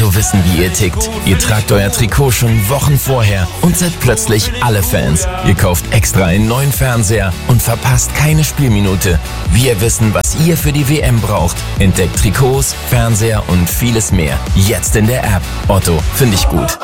Otto wissen, wie ihr tickt. Ihr tragt euer Trikot schon Wochen vorher und seid plötzlich alle Fans. Ihr kauft extra einen neuen Fernseher und verpasst keine Spielminute. Wir wissen, was ihr für die WM braucht. Entdeckt Trikots, Fernseher und vieles mehr. Jetzt in der App. Otto, finde ich gut.